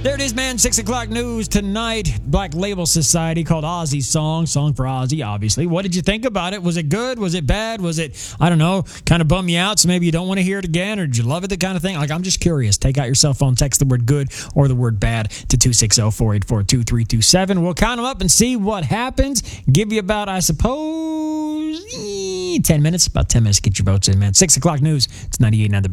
There it is, man. 6 o'clock news tonight. Black Label Society called Ozzy's song for Ozzy, obviously. What did you think about it? Was it good? Was it bad? Was it, I don't know, kind of bum you out so maybe you don't want to hear it again? Or did you love it, the kind of thing? Like, I'm just curious. Take out your cell phone, text the word good or the word bad to 260-484-2327. We'll count them up and see what happens. Give you about, I suppose, 10 minutes. About 10 minutes to get your votes in, man. 6 o'clock news. It's 98.9 The